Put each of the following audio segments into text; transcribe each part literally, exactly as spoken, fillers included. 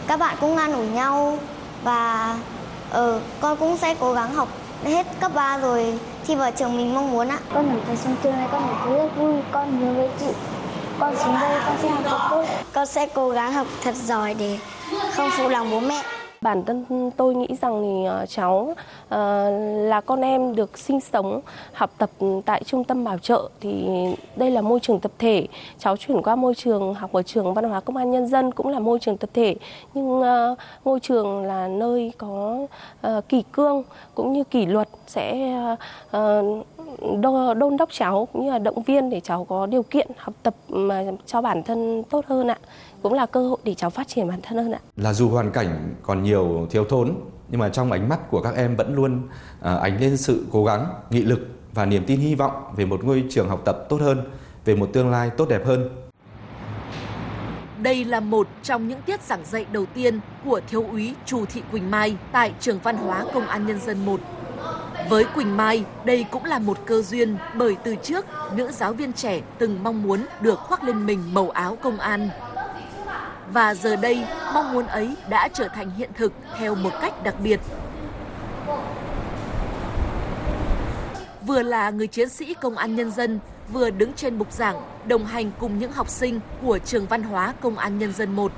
các bạn cũng an ủi nhau và ờ, con cũng sẽ cố gắng học hết cấp ba rồi thi vào trường mình mong muốn ạ. Con cảm thấy trong trường này con cảm thấy rất vui, con nhớ với chị. Con xuống đây con sẽ học thật tốt. Con sẽ cố gắng học thật giỏi để không phụ lòng bố mẹ. Bản thân tôi nghĩ rằng thì cháu uh, là con em được sinh sống, học tập tại trung tâm bảo trợ thì đây là môi trường tập thể. Cháu chuyển qua môi trường học ở trường Văn hóa Công an Nhân dân cũng là môi trường tập thể, nhưng uh, ngôi trường là nơi có uh, kỷ cương cũng như kỷ luật sẽ uh, đôn đốc cháu cũng như là động viên để cháu có điều kiện học tập mà cho bản thân tốt hơn ạ. Cũng là cơ hội để cháu phát triển bản thân hơn ạ. Là dù hoàn cảnh còn nhiều thiếu thốn nhưng mà trong ánh mắt của các em vẫn luôn à, ánh lên sự cố gắng, nghị lực và niềm tin hy vọng về một ngôi trường học tập tốt hơn, về một tương lai tốt đẹp hơn. Đây là một trong những tiết giảng dạy đầu tiên của thiếu úy Trù Thị Quỳnh Mai tại trường Văn hóa Công an Nhân dân một. Với Quỳnh Mai, đây cũng là một cơ duyên bởi từ trước, nữ giáo viên trẻ từng mong muốn được khoác lên mình màu áo công an. Và giờ đây, mong muốn ấy đã trở thành hiện thực theo một cách đặc biệt. Vừa là người chiến sĩ công an nhân dân, vừa đứng trên bục giảng, đồng hành cùng những học sinh của trường Văn hóa Công an Nhân dân một.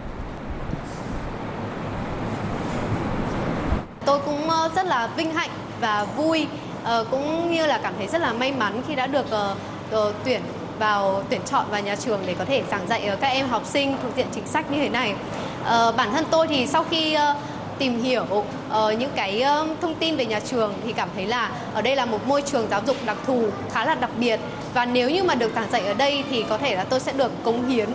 Tôi cũng rất là vinh hạnh và vui, cũng như là cảm thấy rất là may mắn khi đã được uh, tuyển vào tuyển chọn vào nhà trường để có thể giảng dạy các em học sinh thuộc diện chính sách như thế này. Uh, bản thân tôi thì sau khi uh, tìm hiểu uh, những cái uh, thông tin về nhà trường thì cảm thấy là ở đây là một môi trường giáo dục đặc thù khá là đặc biệt, và nếu như mà được giảng dạy ở đây thì có thể là tôi sẽ được cống hiến